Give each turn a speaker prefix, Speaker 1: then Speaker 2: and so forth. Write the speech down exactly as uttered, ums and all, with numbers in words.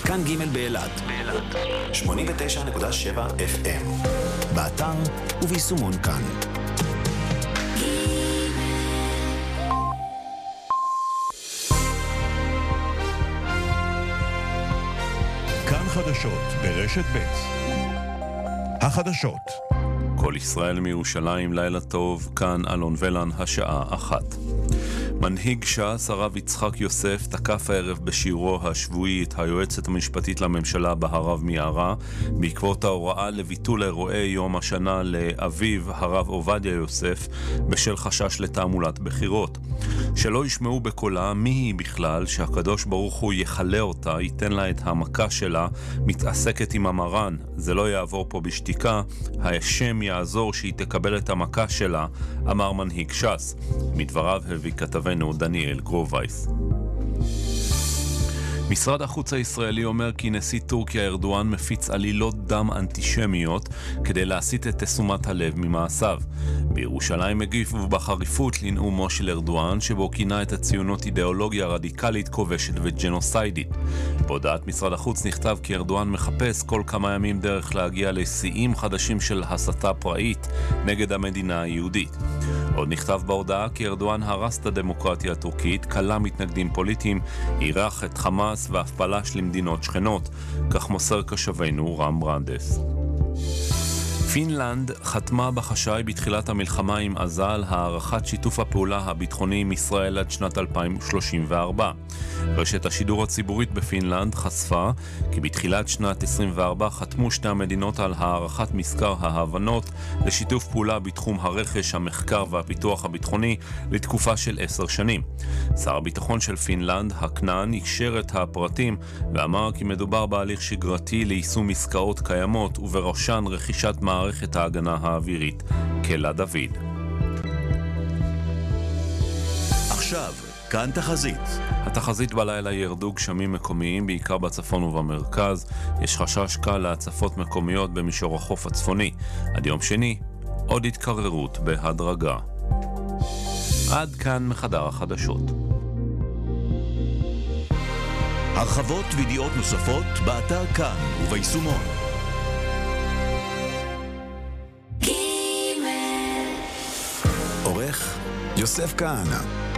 Speaker 1: כאן ג' באילת, שמונים ותשע נקודה שבע אף אם, באתר וביישומון כאן.
Speaker 2: כאן חדשות ברשת ב'. החדשות.
Speaker 3: כל ישראל מירושלים, לילה טוב, כאן אלון ולן, השעה אחת. מנהיג ש"ס, הרב יצחק יוסף, תקף הערב בשיעורו השבועי את היועצת המשפטית לממשלה בהרב מיערה, בעקבות ההוראה לביטול אירועי יום השנה לאביו הרב עובדיה יוסף, בשל חשש לתעמולת בחירות. שלא ישמעו בקולה מי היא בכלל, שהקדוש ברוך הוא יחלה אותה, ייתן לה את המכה שלה, מתעסקת עם המרן, זה לא יעבור פה בשתיקה, השם יעזור שהיא תקבל את המכה שלה, אמר מנהיג ש"ס. מדבריו הביא כתבנו דניאל גרובייס. משרד החוץ הישראלי אומר כי נשיא טורקיה ארדואן מפיץ עלילות דם אנטישמיות כדי להסיט את תשומת הלב ממעשיו. בירושלים הגיבו בחריפות לנאומו של ארדואן, שבו כינה את הציונות אידיאולוגיה רדיקלית, כובשת וג'נוסיידית. בהודעת משרד החוץ נכתב כי ארדואן מחפש כל כמה ימים דרך להגיע לשיאים חדשים של הסתה פראית נגד המדינה היהודית. עוד נכתב בהודעה כי ארדואן הרס את הדמוקרטיה הטורקית, כלה מתנגדים פוליטיים, עירך את חמאס ואף פלש למדינות שכנות, כך מוסר קשבנו רם ברנדס. פינלנד חתמה בחשאי בתחילת המלחמה עם עזה על הערכת שיתוף הפעולה הביטחוני עם ישראל עד שנת אלפיים שלושים וארבע. רשת השידור הציבורית בפינלנד חשפה כי בתחילת שנת עשרים וארבע חתמו שתי המדינות על הערכת מזכר ההבנות לשיתוף פעולה בתחום הרכש, המחקר והפיתוח הביטחוני לתקופה של עשר שנים. שר הביטחון של פינלנד, הכנען, אישר את הפרטים ואמר כי מדובר בהליך שגרתי ליישום עסקאות קיימות ובראשן רכישת מערכת ההגנה האווירית קלה דוד.
Speaker 2: עכשיו, כאן תחזית.
Speaker 3: התחזית בלילה ירדו גשמים מקומיים, בעיקר בצפון ובמרכז. יש חשש קל להצפות מקומיות במישור החוף הצפוני. עד יום שני, עוד התקררות בהדרגה. עד כאן מחדר החדשות.
Speaker 2: הרחבות וידיעות נוספות באתר כאן וביישומון.
Speaker 1: עורך יוסף כהנא.